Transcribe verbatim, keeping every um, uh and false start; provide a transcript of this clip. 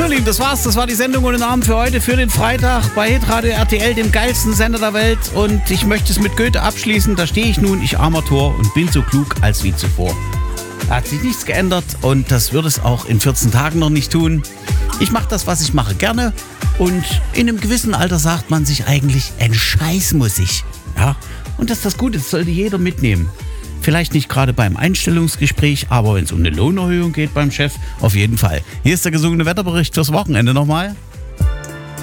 Lieben, das war's. Das war die Sendung ohne Namen für heute, für den Freitag bei Hitradio R T L, dem geilsten Sender der Welt. Und ich möchte es mit Goethe abschließen. Da stehe ich nun, ich armer Tor, und bin so klug als wie zuvor. Da hat sich nichts geändert und das wird es auch in vierzehn Tagen noch nicht tun. Ich mache das, was ich mache, gerne. Und in einem gewissen Alter sagt man sich eigentlich, ein Scheiß muss ich. Ja? Und das ist das Gute, das sollte jeder mitnehmen. Vielleicht nicht gerade beim Einstellungsgespräch, aber wenn es um eine Lohnerhöhung geht beim Chef, auf jeden Fall. Hier ist der gesungene Wetterbericht fürs Wochenende nochmal.